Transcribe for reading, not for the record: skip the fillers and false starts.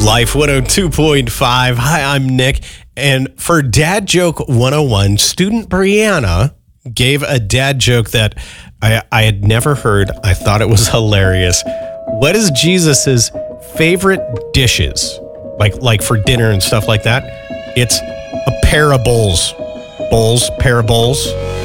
Life 102.5. Hi, I'm Nick. And for Dad Joke 101, student Brianna gave a dad joke that I had never heard. I thought it was hilarious. What is Jesus's favorite dishes? Like for dinner and stuff like that? It's a pair of bowls. Pair of bowls.